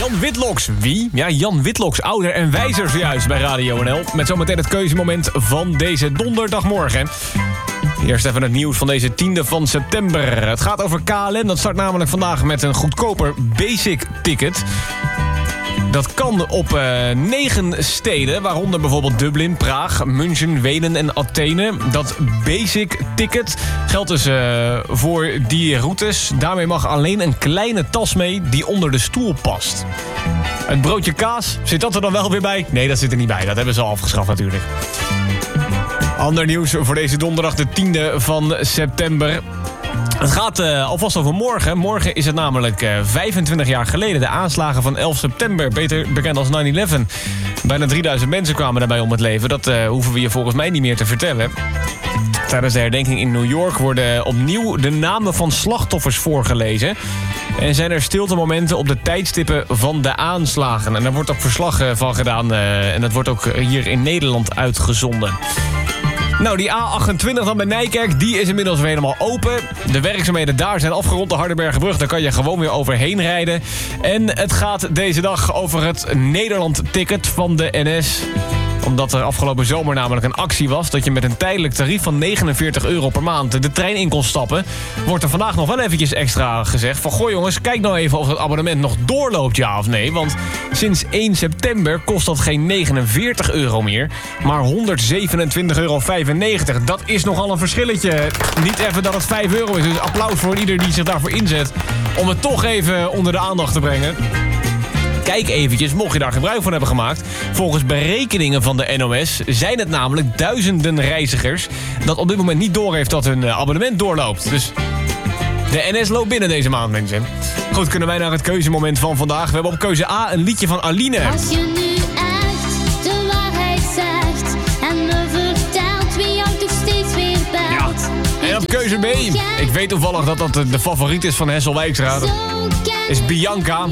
Jan Witloks. Wie? Ja, Jan Witloks, ouder en wijzer zojuist bij Radio NL. Met zometeen het keuzemoment van deze donderdagmorgen. Eerst even het nieuws van deze 10e van september. Het gaat over KLM. Dat start namelijk vandaag met een goedkoper basic ticket. Dat kan op 9 steden, waaronder bijvoorbeeld Dublin, Praag, München, Wenen en Athene. Dat basic ticket geldt dus voor die routes. Daarmee mag alleen een kleine tas mee die onder de stoel past. Het broodje kaas, zit dat er dan wel weer bij? Nee, dat zit er niet bij. Dat hebben ze al afgeschaft natuurlijk. Ander nieuws voor deze donderdag, de 10e van september. Het gaat alvast over morgen. Morgen is het namelijk 25 jaar geleden. De aanslagen van 11 september, beter bekend als 9/11. Bijna 3000 mensen kwamen daarbij om het leven. Dat hoeven we je volgens mij niet meer te vertellen. Tijdens de herdenking in New York worden opnieuw de namen van slachtoffers voorgelezen. En zijn er stiltemomenten op de tijdstippen van de aanslagen. En daar wordt ook verslag van gedaan. En dat wordt ook hier in Nederland uitgezonden. Nou, die A28 dan bij Nijkerk, die is inmiddels weer helemaal open. De werkzaamheden daar zijn afgerond, de Hardenbergenbrug. Daar kan je gewoon weer overheen rijden. En het gaat deze dag over het Nederland-ticket van de NS. Omdat er afgelopen zomer namelijk een actie was dat je met een tijdelijk tarief van €49 per maand de trein in kon stappen, wordt er vandaag nog wel eventjes extra gezegd van, goh jongens, kijk nou even of het abonnement nog doorloopt, ja of nee. Want sinds 1 september kost dat geen €49 meer, maar €127,95. Dat is nogal een verschilletje. Niet even dat het €5 is, dus applaus voor ieder die zich daarvoor inzet om het toch even onder de aandacht te brengen. Kijk eventjes, mocht je daar gebruik van hebben gemaakt. Volgens berekeningen van de NOS zijn het namelijk duizenden reizigers dat op dit moment niet doorheeft dat hun abonnement doorloopt. Dus de NS loopt binnen deze maand, mensen. Goed, kunnen wij naar het keuzemoment van vandaag. We hebben op keuze A een liedje van Aline. Als je nu echt de waarheid zegt en me vertelt wie jou toch steeds weer belt. Ja. En op keuze B, ik weet toevallig dat dat de favoriet is van Hessel Wijkstra. Dat is Bianca.